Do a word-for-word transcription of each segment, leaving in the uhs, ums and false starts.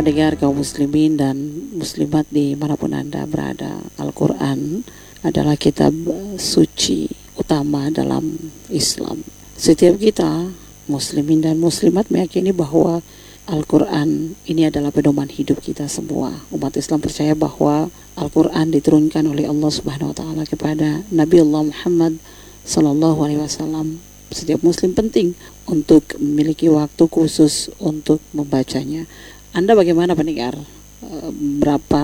pendengar kaum muslimin dan muslimat dimanapun Anda berada, Al-Quran adalah kitab suci utama dalam Islam. Setiap kita, muslimin dan muslimat, meyakini bahwa Al-Quran ini adalah pedoman hidup kita semua. Umat Islam percaya bahwa Al-Quran diturunkan oleh Allah Subhanahu Wa Taala kepada Nabi Allah Muhammad Sallallahu Alaihi Wasallam. Setiap muslim penting untuk memiliki waktu khusus untuk membacanya. Anda bagaimana pendengar? Berapa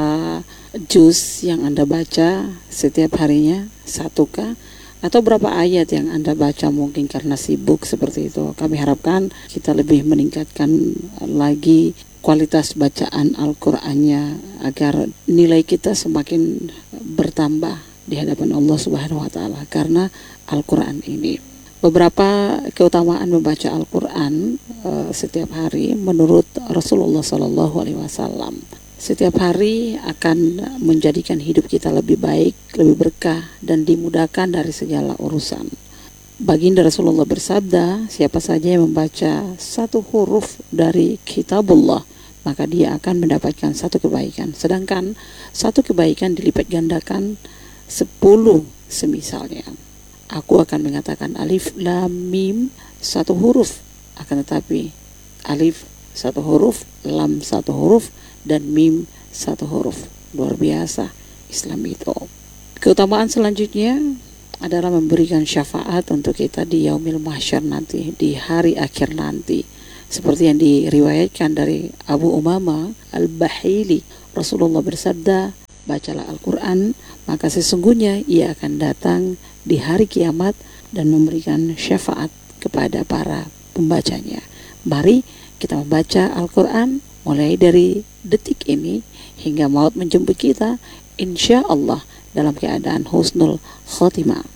juz yang Anda baca setiap harinya? Satukah? Atau berapa ayat yang Anda baca mungkin karena sibuk seperti itu? Kami harapkan kita lebih meningkatkan lagi kualitas bacaan Al-Qur'annya agar nilai kita semakin bertambah di hadapan Allah Subhanahu Wa Taala karena Al-Qur'an ini. Beberapa keutamaan membaca Al-Quran uh, setiap hari menurut Rasulullah Sallallahu Alaihi Wasallam. Setiap hari akan menjadikan hidup kita lebih baik, lebih berkah, dan dimudahkan dari segala urusan. Baginda Rasulullah bersabda, siapa saja yang membaca satu huruf dari kitabullah, maka dia akan mendapatkan satu kebaikan. Sedangkan satu kebaikan dilipat gandakan sepuluh semisalnya. Aku akan mengatakan alif, lam, mim satu huruf, akan tetapi alif satu huruf, lam satu huruf, dan mim satu huruf. Luar biasa Islam itu. Keutamaan selanjutnya adalah memberikan syafaat untuk kita di yaumil mahsyar nanti, di hari akhir nanti. Seperti yang diriwayatkan dari Abu Umamah Al-Bahili, Rasulullah bersabda, bacalah Al-Quran, maka sesungguhnya ia akan datang di hari kiamat dan memberikan syafaat kepada para pembacanya. Mari kita membaca Al-Quran mulai dari detik ini hingga maut menjemput kita, insya Allah dalam keadaan husnul khotimah.